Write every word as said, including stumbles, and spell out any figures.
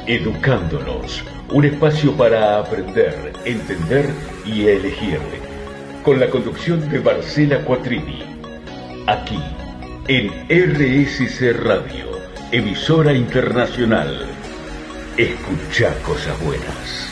Educándonos, un espacio para aprender, entender y elegir. Con la conducción de Marcela Quattrini. Aquí, en R S C Radio, emisora internacional. Escuchá cosas buenas.